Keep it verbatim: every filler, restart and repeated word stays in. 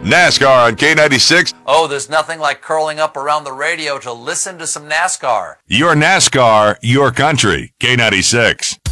NASCAR on K ninety-six. Oh, there's nothing like curling up around the radio to listen to some NASCAR. Your NASCAR, your country. K ninety-six.